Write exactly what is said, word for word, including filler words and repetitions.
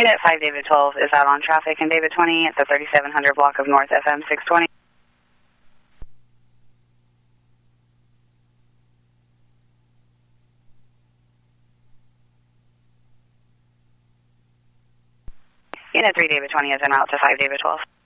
Unit five David twelve is out on traffic in David twenty at the thirty-seven hundred block of North F M six twenty. Unit three David twenty is en route to five David twelve.